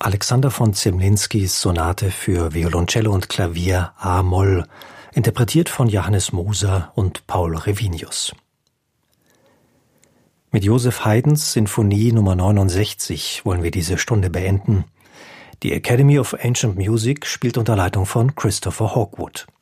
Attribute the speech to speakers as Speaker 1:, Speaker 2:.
Speaker 1: Alexander von Zemlinskis Sonate für Violoncello und Klavier a-Moll, interpretiert von Johannes Moser und Paul Revinius. Mit Joseph Haydns Sinfonie Nummer 69 wollen wir diese Stunde beenden. Die Academy of Ancient Music spielt unter Leitung von Christopher Hawkwood.